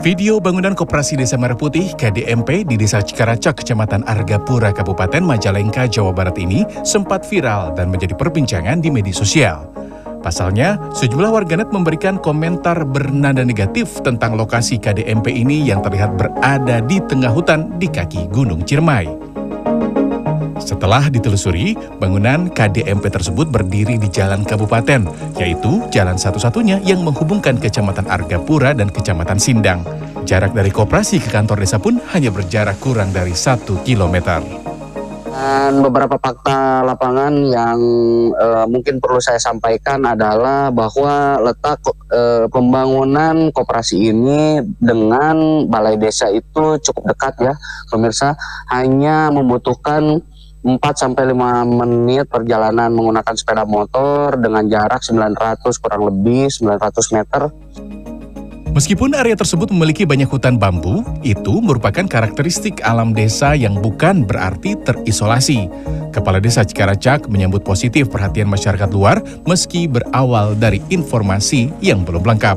Video bangunan Koperasi Desa Merah Putih (KDMP) di Desa Cikaracak, Kecamatan Argapura, Kabupaten Majalengka, Jawa Barat ini sempat viral dan menjadi perbincangan di media sosial. Pasalnya, sejumlah warganet memberikan komentar bernada negatif tentang lokasi KDMP ini yang terlihat berada di tengah hutan di kaki Gunung Ciremai. Setelah ditelusuri, bangunan KDMP tersebut berdiri di jalan kabupaten, yaitu jalan satu-satunya yang menghubungkan Kecamatan Argapura dan Kecamatan Sindang. Jarak dari koperasi ke kantor desa pun hanya berjarak kurang dari 1 kilometer. Dan beberapa fakta lapangan yang mungkin perlu saya sampaikan adalah bahwa letak pembangunan koperasi ini dengan balai desa itu cukup dekat ya, pemirsa. Hanya membutuhkan 4-5 menit perjalanan menggunakan sepeda motor dengan jarak kurang lebih 900 meter. Meskipun area tersebut memiliki banyak hutan bambu, itu merupakan karakteristik alam desa yang bukan berarti terisolasi. Kepala Desa Cikaracak menyambut positif perhatian masyarakat luar meski berawal dari informasi yang belum lengkap.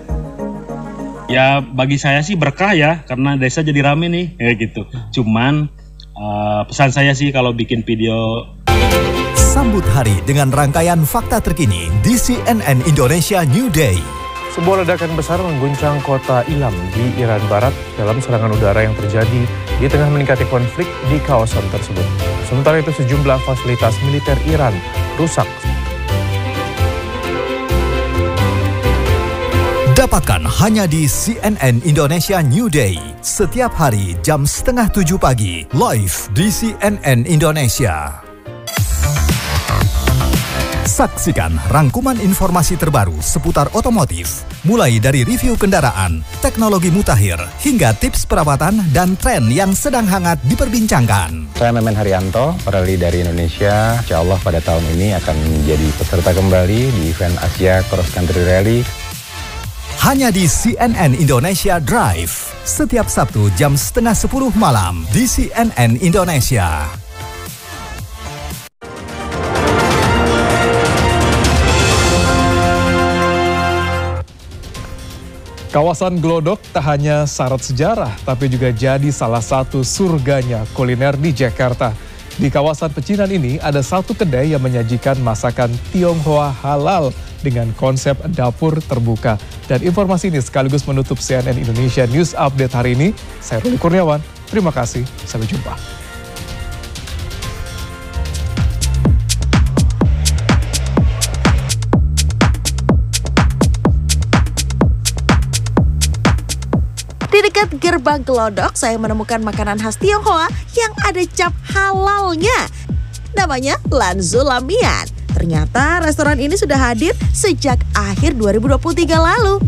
Ya bagi saya sih berkah ya, karena desa jadi rame nih, gitu. Cuman pesan saya sih kalau bikin video. Sambut hari dengan rangkaian fakta terkini di CNN Indonesia New Day. Sebuah ledakan besar mengguncang kota Ilam di Iran Barat dalam serangan udara yang terjadi di tengah meningkatnya konflik di kawasan tersebut. Sementara itu sejumlah fasilitas militer Iran rusak. Dapatkan hanya di CNN Indonesia New Day. Setiap hari jam 6:30 pagi, live di CNN Indonesia. Saksikan rangkuman informasi terbaru seputar otomotif, mulai dari review kendaraan, teknologi mutakhir, hingga tips perawatan dan tren yang sedang hangat diperbincangkan. Saya Memen Haryanto, rally dari Indonesia. Insya Allah pada tahun ini akan menjadi peserta kembali di event Asia Cross Country Rally. Hanya di CNN Indonesia Drive, setiap Sabtu jam 9:30 malam di CNN Indonesia. Kawasan Glodok tak hanya syarat sejarah, tapi juga jadi salah satu surganya kuliner di Jakarta. Di kawasan pecinan ini ada satu kedai yang menyajikan masakan Tionghoa halal dengan konsep dapur terbuka. Dan informasi ini sekaligus menutup CNN Indonesia News Update hari ini. Saya Ruli Kurniawan, terima kasih, sampai jumpa. Di dekat gerbang Glodok, saya menemukan makanan khas Tionghoa yang ada cap halalnya. Namanya Lanzu Lamian. Ternyata restoran ini sudah hadir sejak akhir 2023 lalu.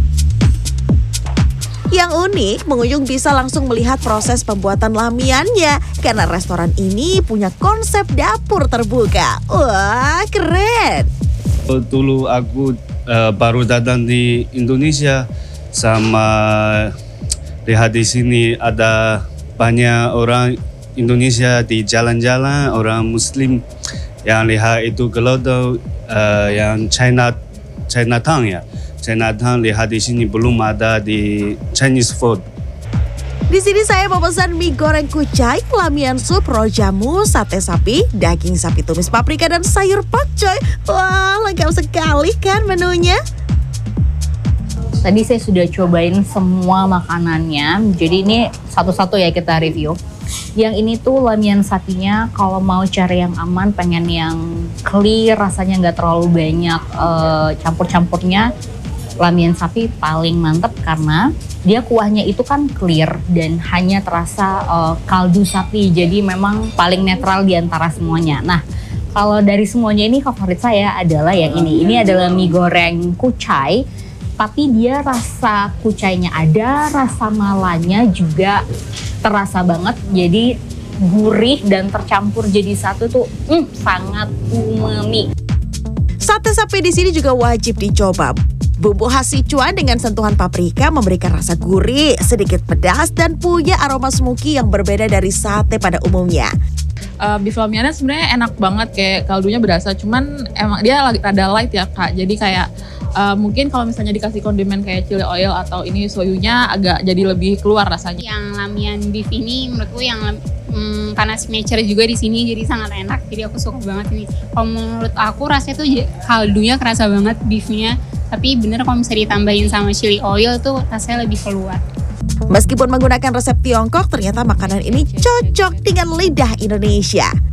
Yang unik, pengunjung bisa langsung melihat proses pembuatan lamiannya karena restoran ini punya konsep dapur terbuka. Wah, keren! Dulu aku baru datang di Indonesia, sama lihat di sini ada banyak orang Indonesia di jalan-jalan, orang Muslim yang lihat itu Glodok, yang Chinatown ya. Chinatown lihat di sini belum ada di Chinese food. Di sini saya memesan mie goreng kucai, lamian sup, rojamu, sate sapi, daging sapi tumis paprika, dan sayur pakcoy. Wah, lengkap sekali kan menunya? Tadi saya sudah cobain semua makanannya, jadi ini satu-satu ya kita review. Yang ini tuh lamian sapinya, kalau mau cari yang aman, pengen yang clear, rasanya nggak terlalu banyak campur-campurnya, lamian sapi paling mantep karena dia kuahnya itu kan clear dan hanya terasa kaldu sapi, jadi memang paling netral di antara semuanya. Nah, kalau dari semuanya ini favorit saya adalah yang ini. Ini adalah mie goreng kucai. Tapi dia rasa kucainya ada, rasa malanya juga terasa banget. Jadi gurih dan tercampur jadi satu tuh sangat umami. Sate sapi di sini juga wajib dicoba. Bumbu khas Sichuan dengan sentuhan paprika memberikan rasa gurih, sedikit pedas, dan punya aroma smoky yang berbeda dari sate pada umumnya. Beef lamiannya sebenarnya enak banget, kayak kaldunya berasa, cuman emang dia rada light ya Kak. Jadi kayak Mungkin kalau misalnya dikasih kondimen kayak chili oil atau ini soyunya agak jadi lebih keluar rasanya. Yang lamian beef ini menurutku yang karena signature juga di sini jadi sangat enak. Jadi aku suka banget ini. Kalau menurut aku rasanya tuh kaldunya kerasa banget beefnya. Tapi bener kalau misalnya ditambahin sama chili oil tuh rasanya lebih keluar. Meskipun menggunakan resep Tiongkok, ternyata makanan ini cocok dengan lidah Indonesia.